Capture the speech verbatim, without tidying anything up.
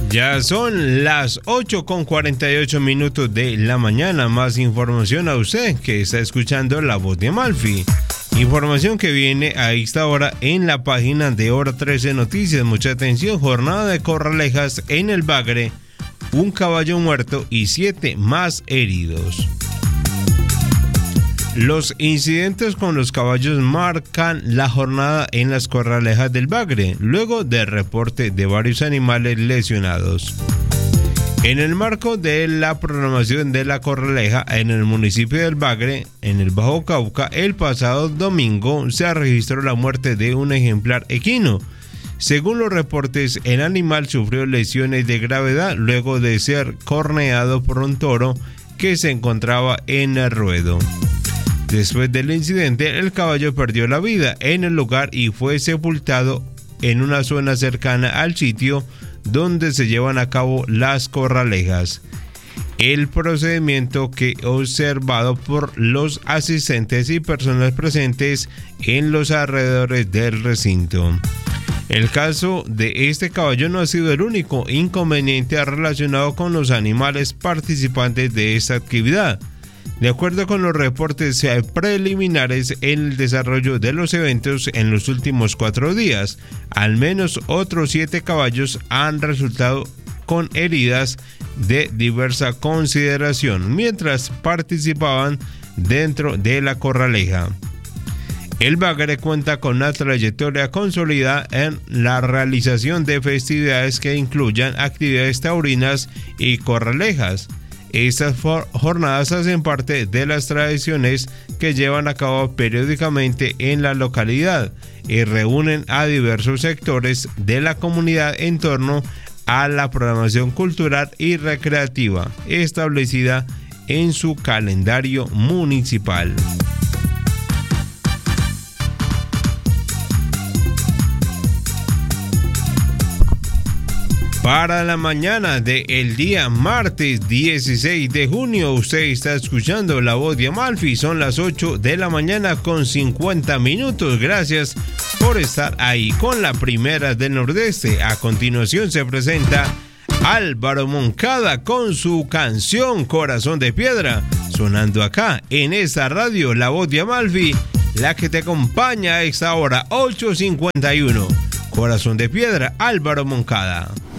Ya son las ocho con cuarenta y ocho minutos de la mañana. Más información a usted que está escuchando La Voz de Amalfi. Información que viene a esta hora en la página de Hora trece Noticias. Mucha atención, jornada de Corralejas en el Bagre. Un caballo muerto y siete más heridos. Los incidentes con los caballos marcan la jornada en las Corralejas del Bagre, luego del reporte de varios animales lesionados. En el marco de la programación de la Corraleja en el municipio del Bagre, en el Bajo Cauca, el pasado domingo se registró la muerte de un ejemplar equino. Según los reportes, el animal sufrió lesiones de gravedad luego de ser corneado por un toro que se encontraba en el ruedo. Después del incidente, el caballo perdió la vida en el lugar y fue sepultado en una zona cercana al sitio donde se llevan a cabo las corralejas. El procedimiento que observado por los asistentes y personas presentes en los alrededores del recinto. El caso de este caballo no ha sido el único inconveniente relacionado con los animales participantes de esta actividad. De acuerdo con los reportes preliminares en el desarrollo de los eventos en los últimos cuatro días, al menos otros siete caballos han resultado con heridas de diversa consideración mientras participaban dentro de la corraleja. El Bagre cuenta con una trayectoria consolidada en la realización de festividades que incluyan actividades taurinas y corralejas. Estas jornadas hacen parte de las tradiciones que llevan a cabo periódicamente en la localidad y reúnen a diversos sectores de la comunidad en torno a la programación cultural y recreativa establecida en su calendario municipal. Para la mañana del día martes dieciséis de junio, usted está escuchando La Voz de Amalfi. Son las ocho de la mañana con cincuenta minutos. Gracias por estar ahí con la primera del Nordeste. A continuación se presenta Álvaro Moncada con su canción Corazón de Piedra, sonando acá en esta radio La Voz de Amalfi, la que te acompaña a esta hora, ocho cincuenta y uno. Corazón de Piedra, Álvaro Moncada.